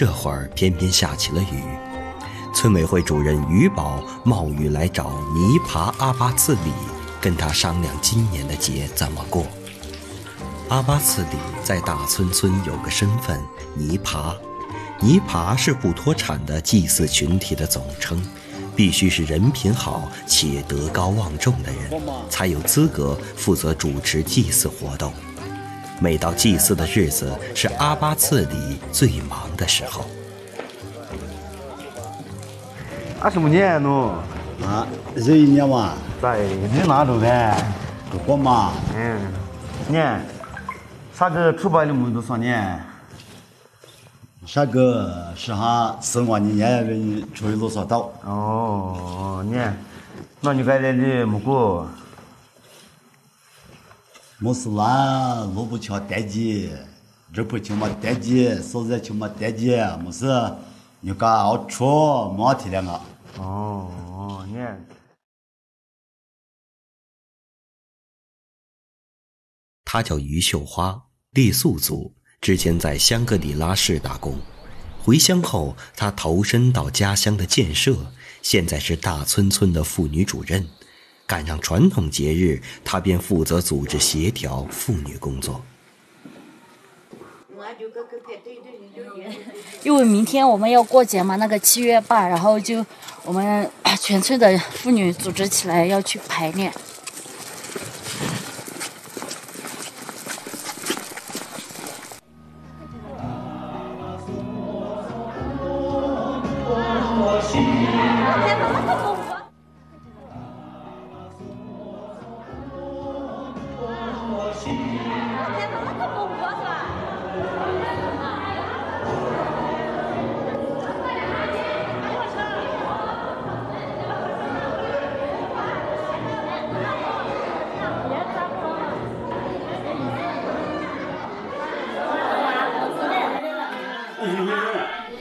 这会儿偏偏下起了雨，村委会主任于宝冒雨来找泥爬阿巴次里，跟他商量今年的节怎么过。阿巴次里在大村村有个身份泥爬，泥爬是不脱产的祭祀群体的总称，必须是人品好且德高望重的人，才有资格负责主持祭祀活动。每到祭祀的日子，是阿巴次里最忙的时候。 25年喏， 啊，21年嘛， 在你哪住的？ 我嘛， 年，啥个出版的么子说呢？ 啥个是哈4万年人出去路上到。 哦，年，那你该来的么过？ 没事啦，路不瞧单机，这不瞧嘛单机，手在瞧嘛单机，没事，你干熬出没体谅啊。 哦，年。 她叫于秀花，傈僳族，之前在香格里拉市打工。回乡后，她投身到家乡的建设，现在是大村村的妇女主任。赶上传统节日，她便负责组织协调妇女工作。 因为明天我们要过节嘛，那个7月8，然后就我们全村的妇女组织起来要去排练。